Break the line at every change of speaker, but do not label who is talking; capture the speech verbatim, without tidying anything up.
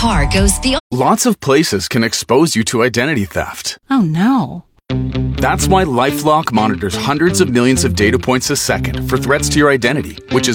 car goes the...
Lots of places can expose you to identity theft.
Oh, no.
That's why LifeLock monitors hundreds of millions of data points a second for threats to your identity, which is